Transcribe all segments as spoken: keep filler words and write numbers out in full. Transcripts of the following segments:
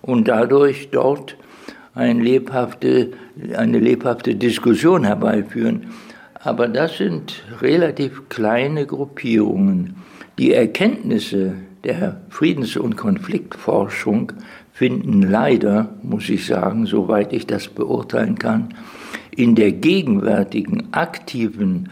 und dadurch dort eine lebhafte, eine lebhafte Diskussion herbeiführen. Aber das sind relativ kleine Gruppierungen. Die Erkenntnisse der Friedens- und Konfliktforschung finden leider, muss ich sagen, soweit ich das beurteilen kann, in der gegenwärtigen aktiven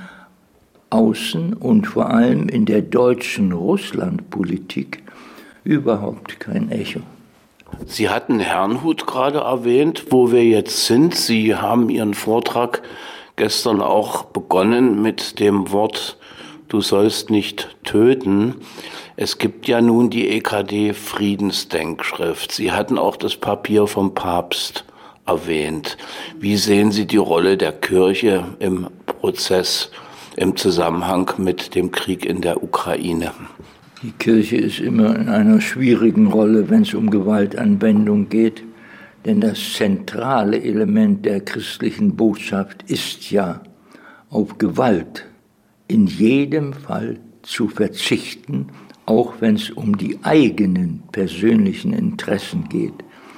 Außen- und vor allem in der deutschen Russlandpolitik überhaupt kein Echo. Sie hatten Herrnhut gerade erwähnt, wo wir jetzt sind. Sie haben Ihren Vortrag gestern auch begonnen mit dem Wort „Du sollst nicht töten". Es gibt ja nun die E K D-Friedensdenkschrift. Sie hatten auch das Papier vom Papst erwähnt. Wie sehen Sie die Rolle der Kirche im Prozess, im Zusammenhang mit dem Krieg in der Ukraine? Die Kirche ist immer in einer schwierigen Rolle, wenn es um Gewaltanwendung geht, denn das zentrale Element der christlichen Botschaft ist ja, auf Gewalt in jedem Fall zu verzichten, auch wenn es um die eigenen persönlichen Interessen geht.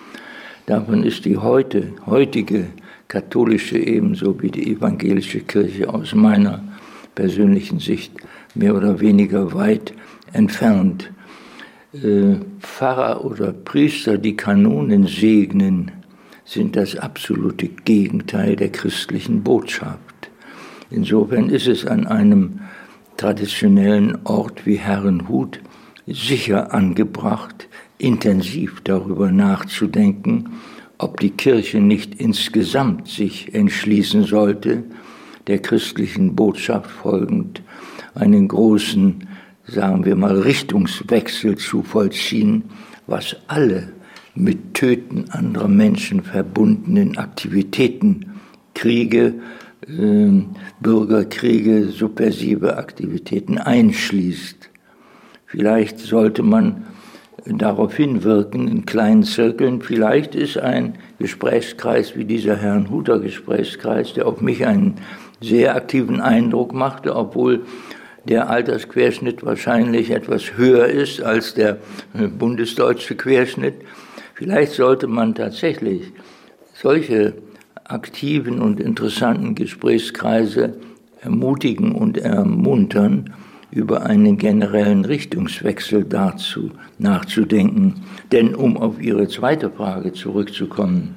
Davon ist die heute, heutige katholische ebenso wie die evangelische Kirche aus meiner persönlichen Sicht mehr oder weniger weit entfernt. Äh, Pfarrer oder Priester, die Kanonen segnen, sind das absolute Gegenteil der christlichen Botschaft. Insofern ist es an einem traditionellen Ort wie Herrnhut sicher angebracht, intensiv darüber nachzudenken, ob die Kirche nicht insgesamt sich entschließen sollte, der christlichen Botschaft folgend einen großen, sagen wir mal, Richtungswechsel zu vollziehen, was alle mit Töten anderer Menschen verbundenen Aktivitäten, Kriege, äh, Bürgerkriege, subversive Aktivitäten einschließt. Vielleicht sollte man darauf hinwirken in kleinen Zirkeln. Vielleicht ist ein Gesprächskreis wie dieser Herrnhuter Gesprächskreis, der auf mich einen sehr aktiven Eindruck machte, obwohl der Altersquerschnitt wahrscheinlich etwas höher ist als der bundesdeutsche Querschnitt. Vielleicht sollte man tatsächlich solche aktiven und interessanten Gesprächskreise ermutigen und ermuntern, über einen generellen Richtungswechsel dazu nachzudenken. Denn um auf Ihre zweite Frage zurückzukommen,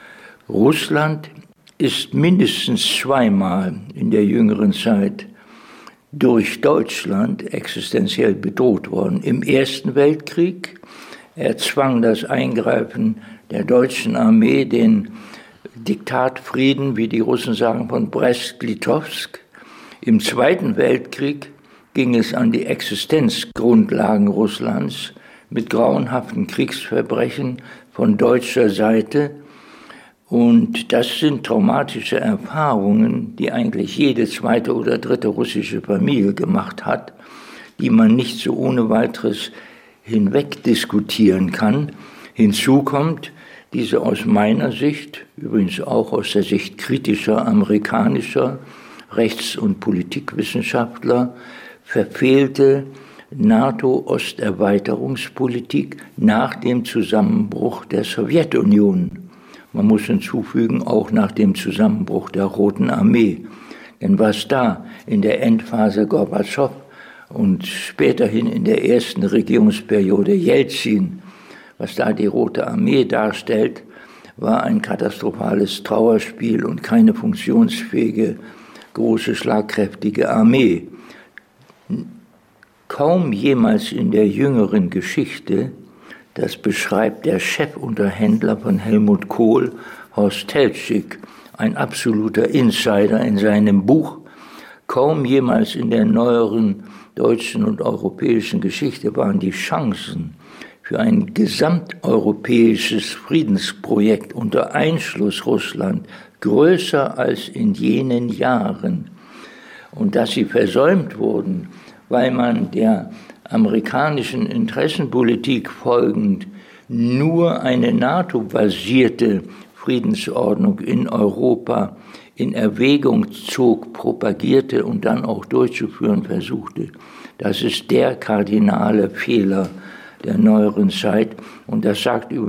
Russland ist mindestens zweimal in der jüngeren Zeit durch Deutschland existenziell bedroht worden. Im Ersten Weltkrieg erzwang das Eingreifen der deutschen Armee den Diktatfrieden, wie die Russen sagen, von Brest-Litowsk. Im Zweiten Weltkrieg ging es an die Existenzgrundlagen Russlands mit grauenhaften Kriegsverbrechen von deutscher Seite. Und das sind traumatische Erfahrungen, die eigentlich jede zweite oder dritte russische Familie gemacht hat, die man nicht so ohne weiteres hinwegdiskutieren kann. Hinzu kommt diese aus meiner Sicht, übrigens auch aus der Sicht kritischer amerikanischer Rechts- und Politikwissenschaftler, verfehlte NATO-Osterweiterungspolitik nach dem Zusammenbruch der Sowjetunion. Man muss hinzufügen, auch nach dem Zusammenbruch der Roten Armee. Denn was da in der Endphase Gorbatschow und späterhin in der ersten Regierungsperiode Jelzin, was da die Rote Armee darstellt, war ein katastrophales Trauerspiel und keine funktionsfähige, große, schlagkräftige Armee. Kaum jemals in der jüngeren Geschichte, das beschreibt der Chefunterhändler von Helmut Kohl, Horst Teltschik, ein absoluter Insider in seinem Buch, kaum jemals in der neueren deutschen und europäischen Geschichte waren die Chancen für ein gesamteuropäisches Friedensprojekt unter Einschluss Russland größer als in jenen Jahren. Und dass sie versäumt wurden, weil man der amerikanischen Interessenpolitik folgend nur eine NATO-basierte Friedensordnung in Europa in Erwägung zog, propagierte und dann auch durchzuführen versuchte. Das ist der kardinale Fehler der neueren Zeit. Und das sagt übrigens